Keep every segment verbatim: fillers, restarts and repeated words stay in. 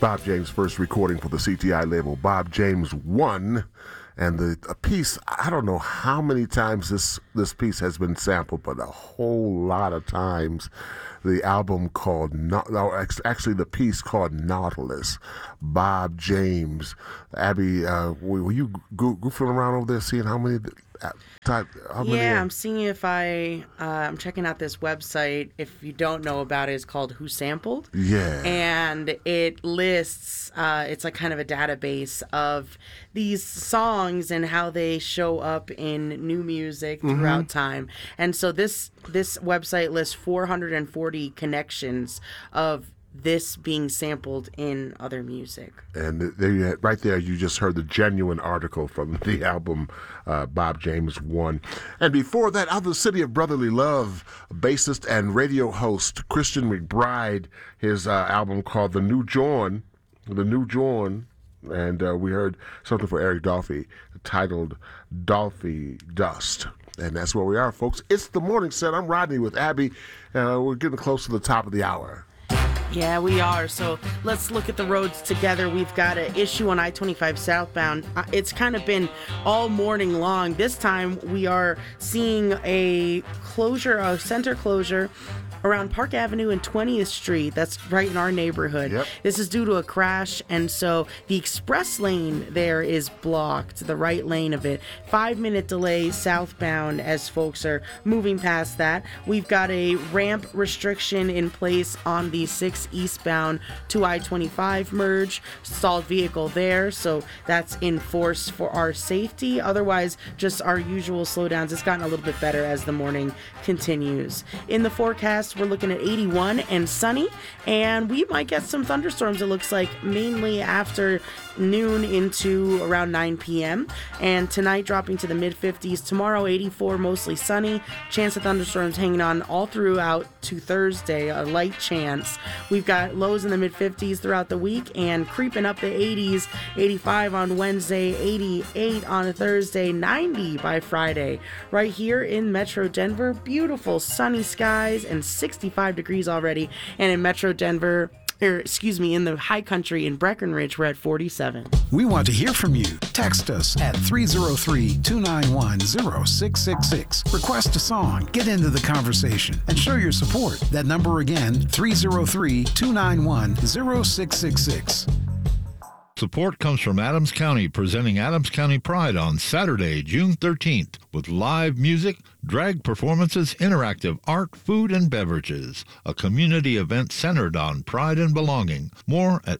Bob James' first recording for the C T I label, Bob James one. And the a piece, I don't know how many times this, this piece has been sampled, but a whole lot of times. The album called, no, actually the piece called Nautilus, Bob James. Abby, uh, were you go- goofing around over there seeing how many... Type, how yeah, many, uh, I'm seeing if I, uh, I'm checking out this website. If you don't know about it, it's called Who Sampled. Yeah. And it lists, uh, it's like kind of a database of these songs and how they show up in new music throughout mm-hmm. time. And so this this website lists four hundred forty connections of this being sampled in other music. And there you had, right there, you just heard the genuine article from the album uh, Bob James one. And before that, out of the City of Brotherly Love, bassist and radio host Christian McBride, his uh, album called The New Jorn, The New Jorn, and uh, we heard something for Eric Dolphy titled Dolphy Dust. And that's where we are, folks. It's the morning set. I'm Rodney with Abby. Uh, we're getting close to the top of the hour. Yeah, we are. So let's look at the roads together. We've got an issue on I twenty-five southbound. It's kind of been all morning long. This time we are seeing a closure, a center closure around Park Avenue and twentieth Street. That's right in our neighborhood. Yep. This is due to a crash, and so the express lane there is blocked, the right lane of it. Five-minute delay southbound as folks are moving past that. We've got a ramp restriction in place on the six eastbound to I twenty-five merge. Stalled vehicle there, so that's enforced for our safety. Otherwise, just our usual slowdowns. It's gotten a little bit better as the morning continues. In the forecast, we're looking at eighty-one and sunny, and we might get some thunderstorms, it looks like, mainly after noon into around nine p.m. And tonight dropping to the mid-fifties. Tomorrow, eighty-four, mostly sunny. Chance of thunderstorms hanging on all throughout to Thursday, a light chance. We've got lows in the mid-fifties throughout the week and creeping up the eighties. eighty-five on Wednesday, eighty-eight on Thursday, ninety by Friday. Right here in Metro Denver, beautiful sunny skies and sixty-five degrees already. And in Metro Denver, or excuse me, in the high country in Breckenridge, we're at forty-seven. We want to hear from you. Text us at three oh three, two nine one, oh six six six. Request a song, get into the conversation, and show your support. That number again, three oh three, two nine one, oh six six six. Support comes from Adams County, presenting Adams County Pride on Saturday, June thirteenth, with live music, drag performances, interactive art, food, and beverages. A community event centered on pride and belonging. More at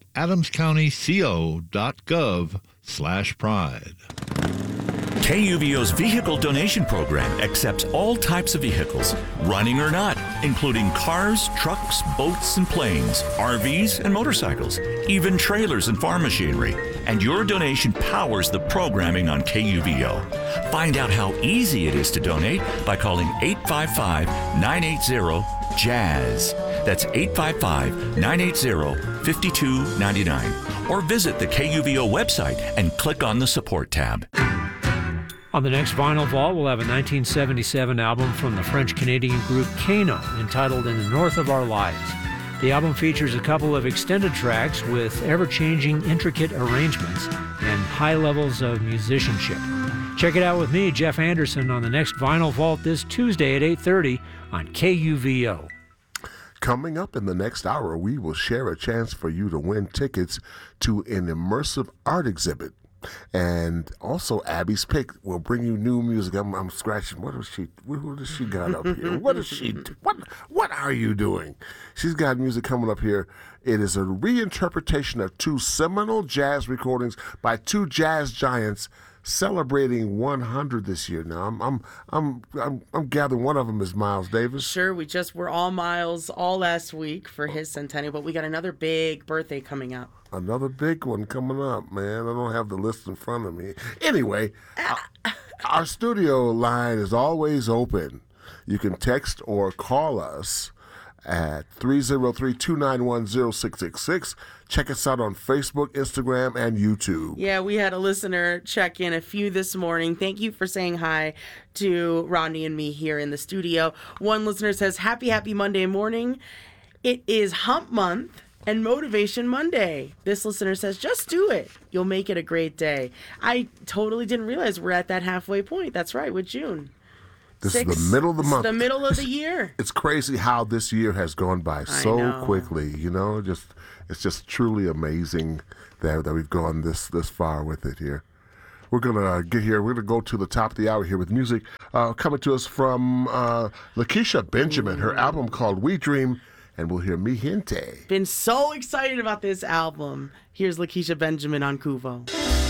adamscountyco.gov slash pride. K U V O's vehicle donation program accepts all types of vehicles, running or not, including cars, trucks, boats, and planes, R Vs, and motorcycles, even trailers and farm machinery. And your donation powers the programming on K U V O. Find out how easy it is to donate by calling eight five five, nine eight zero, JAZZ. That's eight five five, nine eight zero, five two nine nine. Or visit the K U V O website and click on the support tab. On the next Vinyl Vault, we'll have a nineteen seventy-seven album from the French-Canadian group Kano entitled In the North of Our Lives. The album features a couple of extended tracks with ever-changing, intricate arrangements and high levels of musicianship. Check it out with me, Jeff Anderson, on the next Vinyl Vault this Tuesday at eight thirty on K U V O. Coming up in the next hour, we will share a chance for you to win tickets to an immersive art exhibit. And also, Abby's Pick will bring you new music. I'm, I'm scratching. What is she? What does she got up here? What is she? What What are you doing? She's got music coming up here. It is a reinterpretation of two seminal jazz recordings by two jazz giants celebrating one hundred this year. Now, I'm I'm I'm I'm, I'm gathering one of them is Miles Davis. Sure, we just were all Miles all last week for his centennial, but we got another big birthday coming up. Another big one coming up, man. I don't have the list in front of me. Anyway, our, our studio line is always open. You can text or call us at three oh three, two nine one, oh six six six. Check us out on Facebook, Instagram, and YouTube. Yeah, we had a listener check in, a few this morning. Thank you for saying hi to Rodney and me here in the studio. One listener says, happy, happy Monday morning. It is hump month. And Motivation Monday. This listener says, just do it. You'll make it a great day. I totally didn't realize we're at that halfway point. That's right, with June. This Six, is the middle of the this is month. the middle of the It's- year. It's crazy how this year has gone by so know. quickly. You know, just it's just truly amazing that that we've gone this this far with it here. We're gonna uh, get here. We're gonna go to the top of the hour here with music uh, coming to us from uh, Lakeisha Benjamin. Her album called We Dream, and we'll hear Mi Gente. Been so excited about this album. Here's Lakeisha Benjamin on Kuvo.